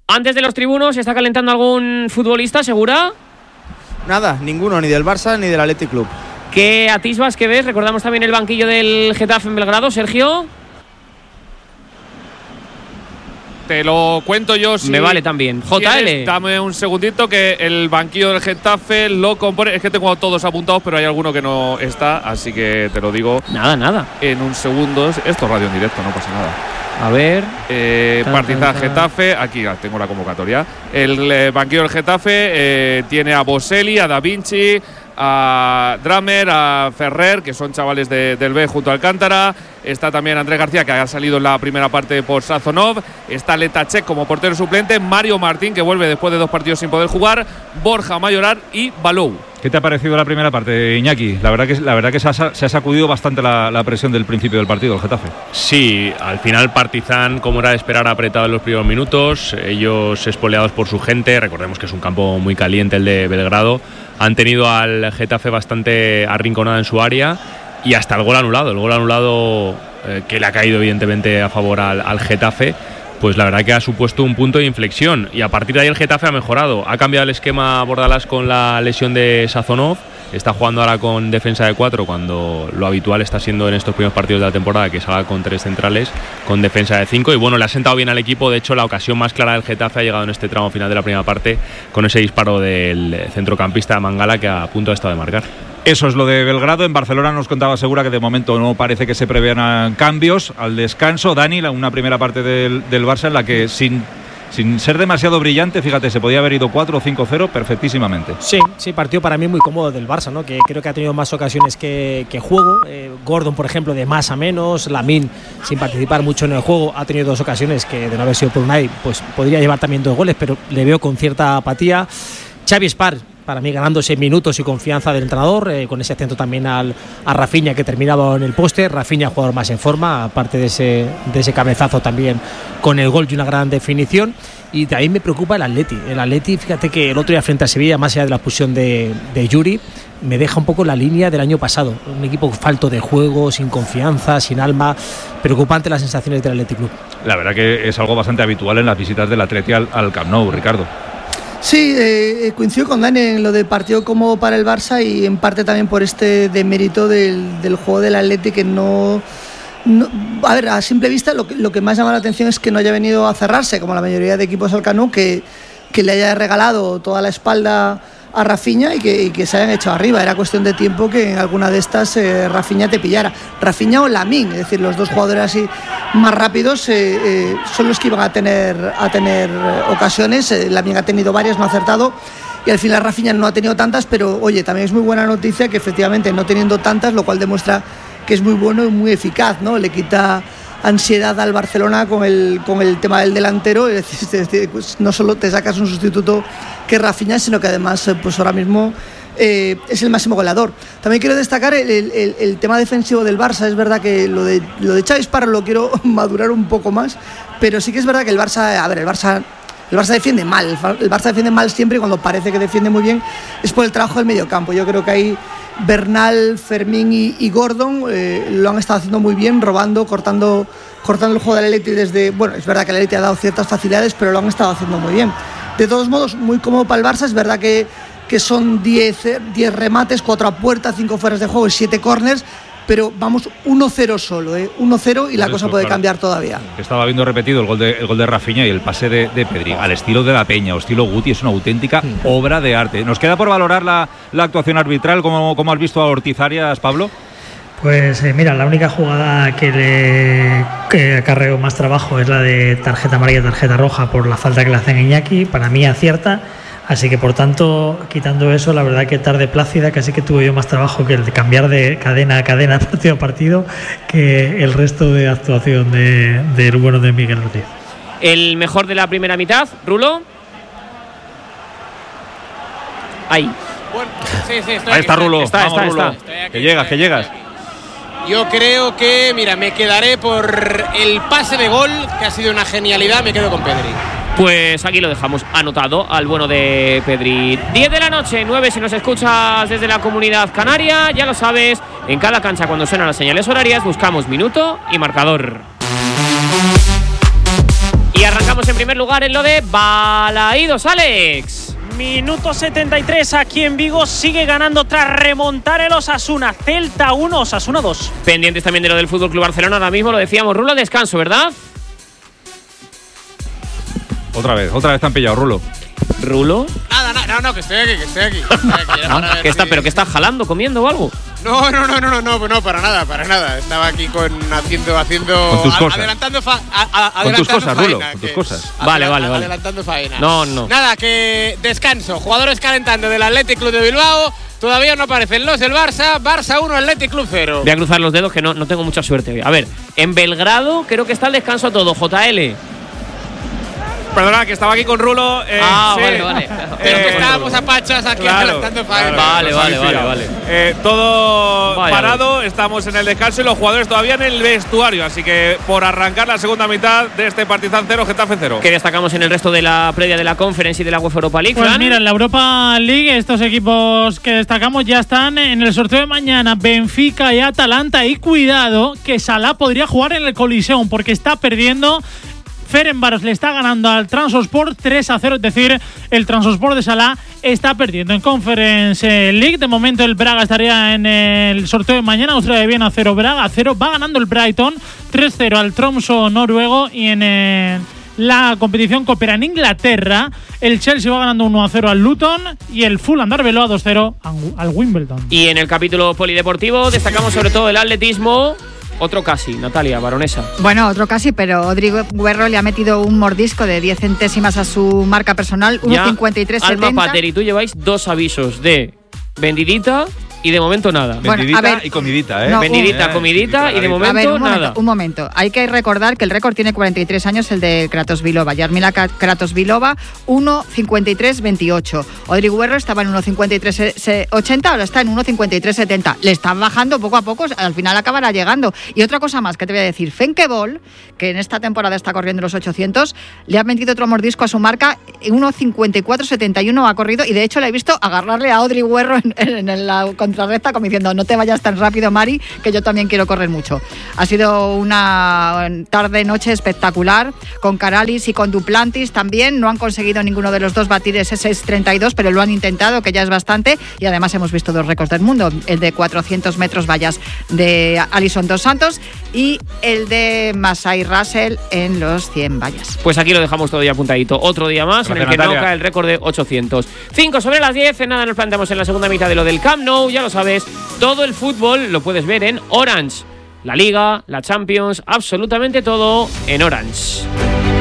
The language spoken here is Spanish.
Antes de los tribunos, ¿se está calentando algún futbolista, Segura? Nada, ninguno, ni del Barça ni del Athletic Club. ¿Qué atisbas, qué ves? Recordamos también el banquillo del Getafe en Belgrado, Sergio. Te lo cuento yo. Si me vale también. JL. Dame un segundito que el banquillo del Getafe lo compone. Es que tengo todos apuntados, pero hay alguno que no está, así que te lo digo. Nada. En un segundo. Esto es radio en directo, no pasa nada. A ver. Partizan Getafe. Aquí tengo la convocatoria. El banquillo del Getafe tiene a Boselli, a Da Vinci, a Dramer, a Ferrer, que son chavales del B junto a Alcántara. Está también Andrés García, que ha salido en la primera parte por Sazonov. Está Letacek como portero suplente. Mario Martín, que vuelve después de 2 partidos sin poder jugar. Borja Mayoral y Balou. ¿Qué te ha parecido la primera parte, Iñaki? La verdad que se ha sacudido bastante la presión del principio del partido, el Getafe. Sí, al final Partizan, como era de esperar, ha apretado en los primeros minutos. Ellos espoleados por su gente. Recordemos que es un campo muy caliente el de Belgrado. Han tenido al Getafe bastante arrinconado en su área. Y hasta el gol anulado que le ha caído evidentemente a favor al Getafe, pues la verdad que ha supuesto un punto de inflexión, y a partir de ahí el Getafe ha mejorado. Ha cambiado el esquema Bordalás con la lesión de Sazonov, está jugando ahora con defensa de 4, cuando lo habitual está siendo en estos primeros partidos de la temporada que salga con 3 centrales, con defensa de 5, y bueno, le ha sentado bien al equipo. De hecho, la ocasión más clara del Getafe ha llegado en este tramo final de la primera parte, con ese disparo del centrocampista Mangala, que a punto ha estado de marcar. Eso es lo de Belgrado. En Barcelona nos contaba Segura que de momento no parece que se prevean cambios al descanso. Dani, una primera parte del Barça en la que sin ser demasiado brillante, fíjate, se podía haber ido 4 o 5-0 perfectísimamente. Sí, partido para mí muy cómodo del Barça, ¿no? Que creo que ha tenido más ocasiones que juego. Gordon, por ejemplo, de más a menos. Lamine, sin participar mucho en el juego, ha tenido 2 ocasiones que, de no haber sido por Unai, pues podría llevar también 2 goles, pero le veo con cierta apatía. Xavi Espar, para mí ganándose minutos y confianza del entrenador, con ese acento también a Rafinha, que terminaba en el poste. Rafinha, jugador más en forma, aparte de ese cabezazo también con el gol y una gran definición. Y de ahí me preocupa el Atleti. Fíjate que el otro día frente a Sevilla, más allá de la expulsión de Yuri, me deja un poco la línea del año pasado. Un equipo falto de juego, sin confianza, sin alma. Preocupante las sensaciones del Athletic Club. La verdad que es algo bastante habitual en las visitas del Atleti al Camp Nou, Ricardo. Sí, coincido con Dani en lo del partido cómodo para el Barça, y en parte también por este demérito del juego del Atleti, que no, a ver, a simple vista lo que más llama la atención es que no haya venido a cerrarse como la mayoría de equipos al Camp Nou, que le haya regalado toda la espalda a Rafinha y que se hayan echado arriba. Era cuestión de tiempo que en alguna de estas Rafinha te pillara. Rafinha o Lamine, es decir, los dos jugadores así más rápidos son los que iban a tener ocasiones. Lamine ha tenido varias, no ha acertado, y al final Rafinha no ha tenido tantas, pero oye, también es muy buena noticia que efectivamente no teniendo tantas, lo cual demuestra que es muy bueno y muy eficaz, ¿no? Le quita ansiedad al Barcelona con el tema del delantero. Es decir, pues no solo te sacas un sustituto que es Rafinha, sino que además pues ahora mismo es el máximo goleador. También quiero destacar el tema defensivo del Barça. Es verdad que lo de Xavi Espar lo quiero madurar un poco más, pero sí que es verdad que el Barça defiende mal. El Barça defiende mal siempre, y cuando parece que defiende muy bien es por el trabajo del mediocampo. Yo creo que ahí Bernal, Fermín y Gordon lo han estado haciendo muy bien, robando, cortando el juego del Atleti desde... Bueno, es verdad que el Atleti ha dado ciertas facilidades, pero lo han estado haciendo muy bien. De todos modos, muy cómodo para el Barça. Es verdad que son 10 remates, 4 a puerta, 5 fueras de juego y 7 córners, pero vamos 1-0 solo, 1-0, y la cosa puede cambiar todavía. Estaba viendo repetido el gol de Rafinha y el pase de Pedri, al estilo de La Peña o estilo Guti. Es una auténtica obra de arte. Nos queda por valorar la actuación arbitral. ¿Cómo has visto a Ortiz Arias, Pablo? Pues mira, la única jugada que acarreó más trabajo es la de tarjeta amarilla, tarjeta roja por la falta que le hacen a Iñaki. Para mí acierta. Así que, por tanto, quitando eso, la verdad que tarde plácida, casi que tuve yo más trabajo que el de cambiar de cadena a cadena, partido a partido, que el resto de actuación del bueno de Miguel Ortiz. El mejor de la primera mitad, Rulo. Ahí. Bueno, sí, estoy ahí está aquí, Rulo. Está. Que llegas. Yo creo que, mira, me quedaré por el pase de gol, que ha sido una genialidad. Me quedo con Pedri. Pues aquí lo dejamos anotado al bueno de Pedri. 10 de la noche, 9 si nos escuchas desde la Comunidad Canaria. Ya lo sabes, en cada cancha cuando suenan las señales horarias buscamos minuto y marcador. Y arrancamos dejamos en primer lugar en lo de Balaídos, Alex. Minuto 73 aquí en Vigo, sigue ganando tras remontar el Osasuna. Celta 1, Osasuna 2. Pendientes también de lo del FC Barcelona, ahora mismo lo decíamos, Rulo, descanso, ¿verdad? Otra vez te han pillado, Rulo. ¿Rulo? Nada, no, que estoy aquí. ¿Qué está? ¿Pero qué estás jalando, comiendo o algo? No, para nada. Estaba aquí haciendo con tus cosas. adelantando con tus cosas, faena, Rulo, con tus cosas. Vale. Adelantando faena. No. Nada, que descanso. Jugadores calentando del Athletic Club de Bilbao. Todavía no aparecen los del Barça. Barça 1, Athletic Club 0. Voy a cruzar los dedos que no tengo mucha suerte hoy. A ver, en Belgrado creo que está el descanso a todo. JL. Perdona, que estaba aquí con Rulo. Sí. Vale. Pero que estábamos a pachas aquí adelantando faena. Vale. Todo Vaya, parado, estamos en el descanso y los jugadores todavía en el vestuario. Así que por arrancar la segunda mitad de este Partizan 0, Getafe 0. ¿Qué destacamos en el resto de la previa de la Conference y de la UEFA Europa League? Pues mira, en la Europa League estos equipos que destacamos ya están en el sorteo de mañana. Benfica y Atalanta. Y cuidado que Salah podría jugar en el Coliseum porque está perdiendo. Ferencváros le está ganando al Trabzonspor 3-0, es decir, el Trabzonspor de Salah está perdiendo. En Conference League, de momento el Braga estaría en el sorteo de mañana. Austria de Viena 0, Braga 0. Va ganando el Brighton 3-0 al Tromsø noruego. Y en la competición coopera en Inglaterra, el Chelsea va ganando 1-0 al Luton y el Fulham de Arbeloa 2-0 al Wimbledon. Y en el capítulo polideportivo destacamos sobre todo el atletismo. Otro casi, Natalia, baronesa. Bueno, otro casi, pero Rodrigo Guerro le ha metido un mordisco de 10 centésimas a su marca personal, 1.53.70. Alma Pater y tú lleváis 2 avisos de vendidita y de momento nada. Vendidita y comidita, ¿eh? No, comidita y de momento nada. Un momento. Hay que recordar que el récord tiene 43 años, el de Kratos Vilova. Yarmila Kratos Vilova, 1.53.28. Rodrigo Guerro estaba en 1.53.80, ahora está en 1.53.70. Le están bajando poco a poco, al final acabará llegando. Y otra cosa más que te voy a decir, Fenke Bol, que en esta temporada está corriendo los 800, le ha metido otro mordisco a su marca, 1.54.71 ha corrido, y de hecho le he visto agarrarle a Rodrigo Guerro en la contrarrecta como diciendo, no te vayas tan rápido, Mari, que yo también quiero correr mucho. Ha sido una tarde-noche espectacular, con Caralis y con Duplantis también. No han conseguido ninguno de los dos batir ese 6.32, pero lo han intentado, que ya es bastante, y además hemos visto 2 récords del mundo, el de 400 metros vallas de Alison Dos Santos y el de Masai Russell en los 100 vallas. Pues aquí lo dejamos todo ya apuntadito. Otro día más. Gracias, en el que Natalia. No cae el récord de 800. 5 sobre las 10. En nada nos planteamos en la segunda mitad de lo del Camp Nou. Ya lo sabes, todo el fútbol lo puedes ver en Orange. La Liga, la Champions, absolutamente todo en Orange.